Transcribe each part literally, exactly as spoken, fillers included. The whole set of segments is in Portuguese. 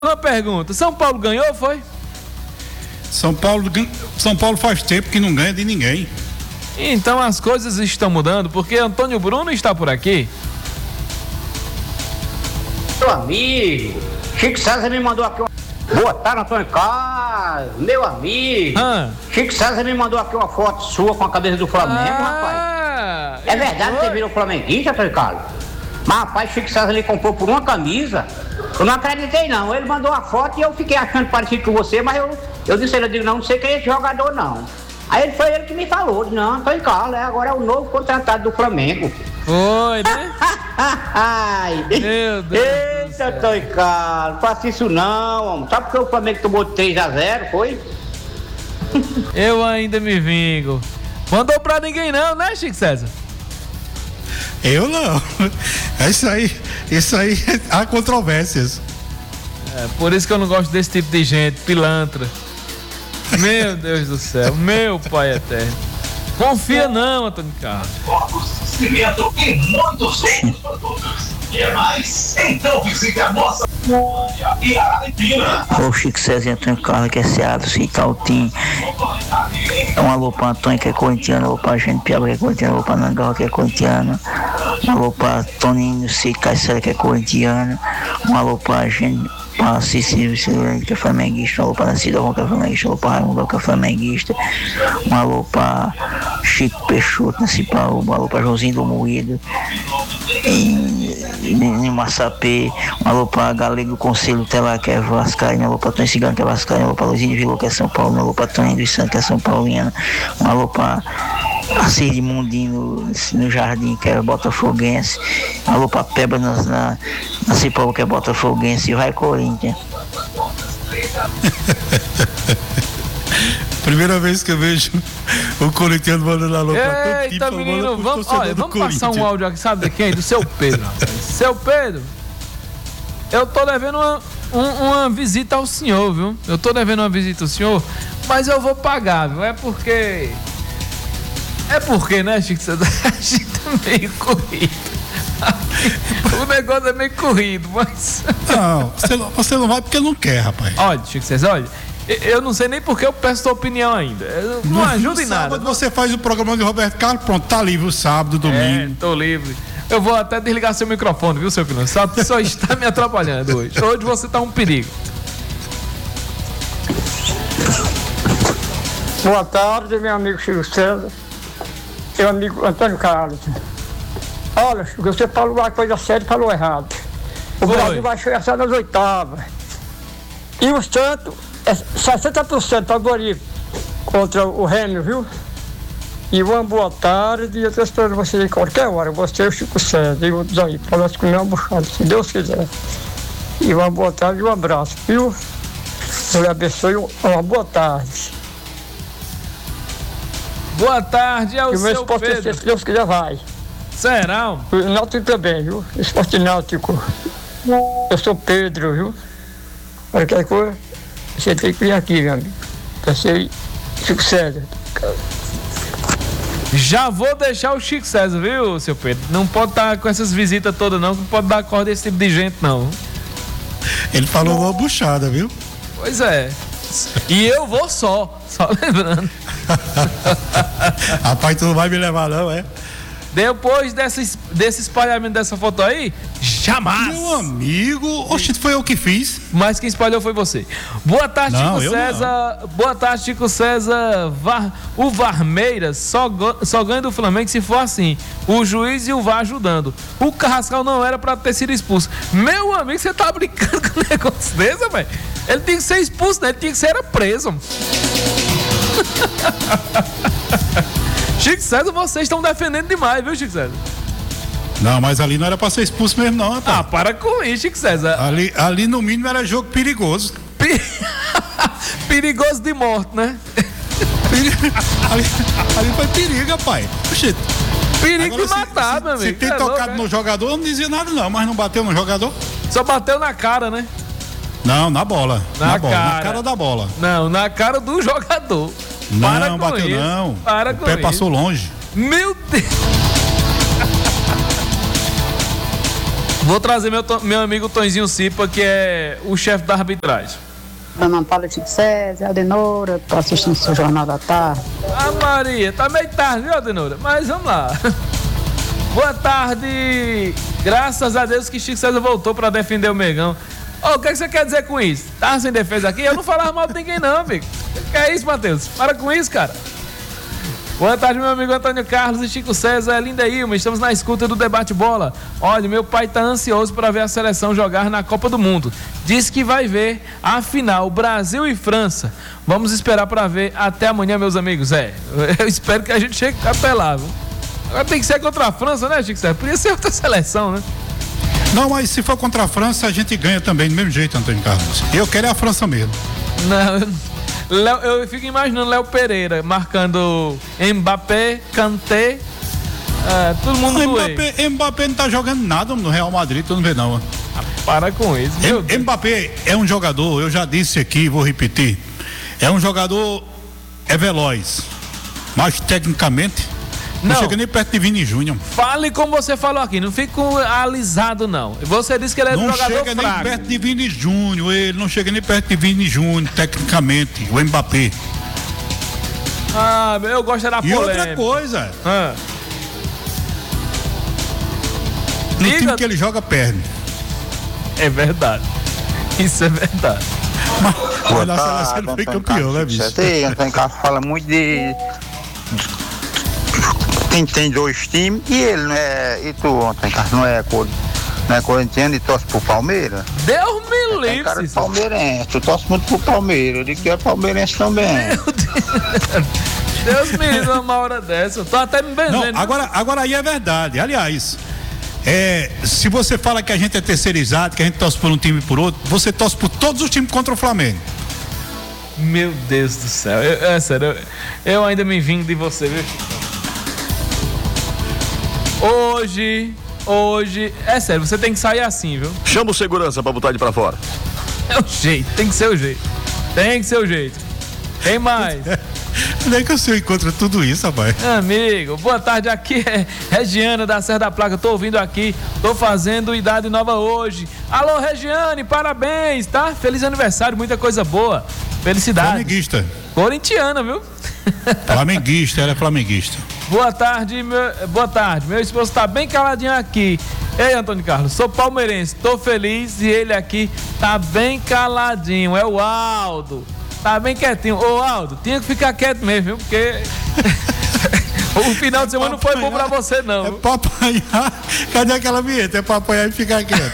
Uma pergunta, São Paulo ganhou, foi? São Paulo, São Paulo faz tempo que não ganha de ninguém. Então as coisas estão mudando, porque Antônio Bruno está por aqui. Meu amigo, Chico César me mandou aqui uma... Boa tarde, Antônio Carlos, meu amigo. Ah. Chico César me mandou aqui uma foto sua com a cabeça do Flamengo, ah, rapaz. É verdade que você virou flamenguista, Antônio Carlos? Mas, rapaz, Chico César ele comprou por uma camisa. Eu não acreditei, não. Ele mandou a foto e eu fiquei achando parecido com você, mas eu, eu disse a ele, eu digo, não, não sei quem é esse jogador, não. Aí ele foi ele que me falou, disse, não, Antônio Carlos, agora é o novo contratado do Flamengo. Foi, né? Ai, meu Deus. Eita, Antônio Carlos, faça isso não, homem. Sabe porque o Flamengo tomou três a zero, foi? Eu ainda me vingo. Mandou pra ninguém não, né, Chico César? Eu não. É isso aí. Isso aí há controvérsias. É, por isso que eu não gosto desse tipo de gente, pilantra. Meu Deus do céu, meu pai eterno. Confia não, Antônio Carlos. Cimento e muitos outros produtos. Quer mais? Então visite a nossa loja e a Argentina. O Chico César e Antônio Carlos, que é Seado, Citaltim. Um alô pra Antônio, que é corintiano. Um alô pra Gente Piaba, que é corintiano. Um alô pra Nangal, que é corintiano. Um alô pra Toninho C. Caissara, que é corintiano. Um alô pra Gente. Para Cecílio, que é flamenguista, um alô para Nascida Ron, que é flamenguista, um alô para Raimundo, que é flamenguista, um alô para Chico Peixoto, nesse Paulo, um alô para Joãozinho do Moído, em, em Massapê, um alô para Galego do Conselho Telar, que é Vascaíno, um alô para Tony Cigano, que é Vascaíno, um alô para Luizinho de Vila, que é São Paulo, um alô para Tony dos Santos, que é São Paulino, um alô para a Cid Mundinho no, no Jardim, que é botafoguense, um alô para Peba na, na, na Cipó, que é botafoguense, e vai Corinthians. Primeira vez que eu vejo o corintiano mandando alô pra todo tipo. Eita, menino, vamos, olha, vamos passar um áudio aqui, sabe de quem? Do seu Pedro. Seu Pedro, eu tô devendo uma, um, uma visita ao senhor, viu? Eu tô devendo uma visita ao senhor, mas eu vou pagar, viu? É porque... É porque, né, Chico? A gente tá meio corrido. O negócio é meio corrido, mas... Não, você não, você não vai porque não quer, rapaz. Olha, Chico César, olha, eu não sei nem porque eu peço sua opinião ainda. Eu não, não ajuda em nada. Sábado você faz o programa de Roberto Carlos, pronto, tá livre o sábado, domingo. É, tô livre. Eu vou até desligar seu microfone, viu, seu filho? Só, só está me atrapalhando hoje. Hoje você tá um perigo. Boa tarde, meu amigo Chico César. Meu amigo Antônio Carlos. Olha, você falou uma coisa séria e falou errado. O Foi. Brasil vai chegar nas oitavas. E o Santos é sessenta por cento favorito contra o Rênio, viu? E uma boa tarde e eu estou esperando você em qualquer hora. Você e o Chico César e outros aí, para nós comer uma buchada, se Deus quiser. E uma boa tarde e um abraço, viu? Deus lhe abençoe, uma boa tarde. Boa tarde ao seu Pedro. Se Deus quiser, vai. Será? O Náutico também, viu? Esporte Náutico. Eu sou Pedro, viu? Qualquer coisa, você tem que vir aqui, meu amigo. Você Chico César. Já vou deixar o Chico César, viu, seu Pedro? Não pode estar com essas visitas todas, não, que não pode dar corda desse tipo de gente, não. Ele falou uma buchada, viu? Pois é. E eu vou só, só lembrando. Rapaz, tu não vai me levar, não, é? Depois desse, desse espalhamento dessa foto aí, jamais! Meu amigo, oxe, foi eu que fiz. Mas quem espalhou foi você. Boa tarde, não, Chico César. Não. Boa tarde, Chico César. Var, o Varmeiras só, só ganha do Flamengo se for assim. O juiz e o V A R ajudando. O Carrascal não era pra ter sido expulso. Meu amigo, você tá brincando com um negócio desse, velho? Ele tinha que ser expulso, né? Ele tinha que ser era preso. Chico César, vocês estão defendendo demais, viu, Chico César? Não, mas ali não era pra ser expulso mesmo, não, rapaz. Ah, para com isso, Chico César. Ali, ali no mínimo era jogo perigoso. Perigoso de morte, né? ali, ali foi perigo, rapaz. Oxê. Perigo de matar, se, meu amigo. Se tem é tocado louco, no é? jogador, não dizia nada, não, mas não bateu no jogador? Só bateu na cara, né? Não, na bola. Na, na bola, cara. na cara da bola. Não, na cara do jogador. Não, Para bateu isso. não. Para o com pé isso. passou longe. Meu Deus. Vou trazer meu, meu amigo Tonzinho Cipa, que é o chefe da arbitragem. Dona Amparo, Chico César, Adenora, tô assistindo o seu Jornal da Tarde. Ah, Maria, tá meio tarde, viu, Adenora? Mas vamos lá. Boa tarde. Graças a Deus que Chico César voltou pra defender o Mengão. Ô, oh, o que, é que você quer dizer com isso? Tá sem defesa aqui? Eu não falava mal de ninguém não, amigo. Que é isso, Matheus? Para com isso, cara. Boa tarde, meu amigo Antônio Carlos e Chico César, é Linda Ilma, estamos na escuta do Debate Bola. Olha, meu pai tá ansioso para ver a seleção jogar na Copa do Mundo. Diz que vai ver a final Brasil e França. Vamos esperar para ver até amanhã, meus amigos. É, eu espero que a gente chegue até lá, viu? Agora tem que ser contra a França, né, Chico César? Podia ser outra seleção, né? Não, mas se for contra a França, a gente ganha também do mesmo jeito, Antônio Carlos. Eu quero é a França mesmo. Não, eu... Léo, eu fico imaginando Léo Pereira marcando Mbappé, Kanté, é, todo mundo ah, doente. Mbappé, Mbappé não tá jogando nada no Real Madrid, tu não vê não. Ah, para com isso. M- Mbappé é um jogador, eu já disse aqui, vou repetir, é um jogador, é veloz, mas tecnicamente não, não chega nem perto de Vini Júnior. Fale como você falou aqui, não fica alisado não. Você disse que ele é um jogador fraco. Não chega nem perto de Vini Júnior, ele não chega nem perto de Vini Júnior, tecnicamente, o Mbappé. Ah, eu gosto da polêmica. E outra coisa, ah. no Diga... time que ele joga, perde. É verdade, isso é verdade. Mas a nossa seleção foi campeão, né, bicho? Você, Antônio Carlos, fala muito de... Quem tem dois times e ele não é. E tu, ontem, não é, não é corintiano e torce pro Palmeiras? Deus me livre! Tem cara de palmeirense, tu torce muito pro Palmeiras, eu digo que é palmeirense também. Meu Deus, Deus me livre uma hora dessa, eu tô até me benzendo. Não, agora, agora aí é verdade, aliás, é, se você fala que a gente é terceirizado, que a gente torce por um time e por outro, você torce por todos os times contra o Flamengo. Meu Deus do céu, eu, é sério, eu, eu ainda me vingo de você, viu? Hoje, hoje, é sério, você tem que sair assim, viu? Chama o segurança pra botar ele pra fora. É o jeito, tem que ser o jeito. Tem que ser o jeito. Tem mais. Onde é que o senhor encontra tudo isso, rapaz? Amigo, boa tarde, aqui é Regiane da Serra da Placa, tô ouvindo aqui, tô fazendo idade nova hoje. Alô, Regiane, parabéns, tá? Feliz aniversário, muita coisa boa. Felicidade. Flamenguista. Corintiana, viu? Flamenguista, ela é flamenguista. Boa tarde, meu, boa tarde. Meu esposo tá bem caladinho aqui. Ei, Antônio Carlos, sou palmeirense, tô feliz e ele aqui tá bem caladinho. É o Aldo. Tá bem quietinho. Ô, Aldo, tinha que ficar quieto mesmo, viu? Porque o final de semana não foi bom pra você, não. É pra apanhar. Cadê aquela vinheta? É pra apanhar e ficar quieto.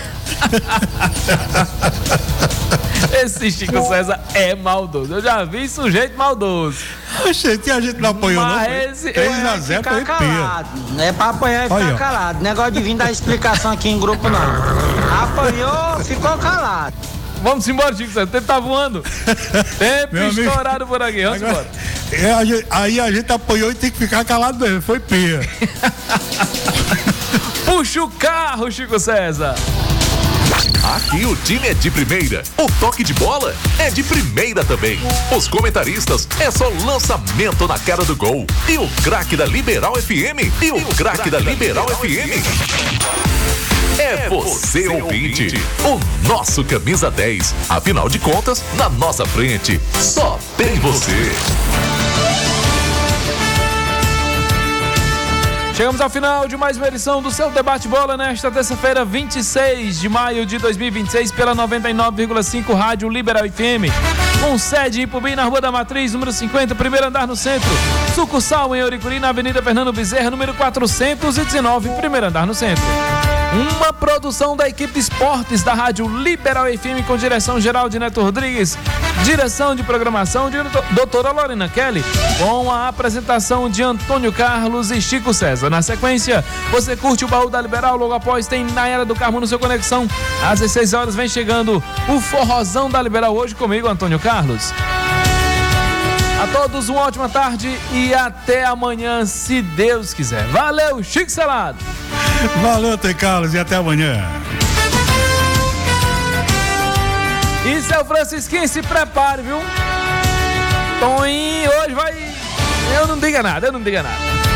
Esse Chico César é maldoso. Eu já vi sujeito maldoso. Gente, a gente não apanhou, não. Esse três a zero pra calado. Não é pra apanhar e ficar Olha. calado. Negócio de vir dar explicação aqui em grupo, não. Apanhou, ficou calado. Vamos embora, Chico César. O tempo tá voando. Tempo Meu estourado amigo, por aqui. Vamos agora, embora. É, a gente, aí a gente apanhou e tem que ficar calado mesmo. Foi peia. Puxa o carro, Chico César. Aqui o time é de primeira, o toque de bola é de primeira também. Os comentaristas é só lançamento na cara do gol. E o craque da Liberal F M, e o craque da Liberal F M é você, ouvinte, o nosso camisa dez. Afinal de contas, na nossa frente, só tem você. Chegamos ao final de mais uma edição do seu Debate Bola nesta terça-feira, vinte e seis de maio de dois mil e vinte e seis, pela noventa e nove vírgula cinco Rádio Liberal F M, com sede em Ipubi, na Rua da Matriz, número cinquenta, primeiro andar no centro, sucursal em Oricuri, na Avenida Fernando Bezerra, número quatrocentos e dezenove, primeiro andar no centro. Uma produção da equipe Esportes da Rádio Liberal F M, com direção geral de Neto Rodrigues, direção de programação de doutora Lorena Kelly, com a apresentação de Antônio Carlos e Chico César. Na sequência, você curte o Baú da Liberal, logo após tem Nayara do Carmo no seu Conexão. Às dezesseis horas vem chegando o Forrozão da Liberal, hoje comigo, Antônio Carlos. A todos uma ótima tarde e até amanhã, se Deus quiser. Valeu, Chico Salado. Valeu, Antônio Carlos, e até amanhã. E seu Francisquinho, se prepare, viu? Toninho, hoje vai... Eu não diga nada, eu não diga nada.